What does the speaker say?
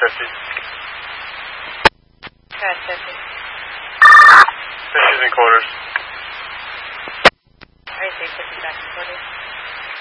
Got 50. Fishes and quarters. I say 50 back and quarters.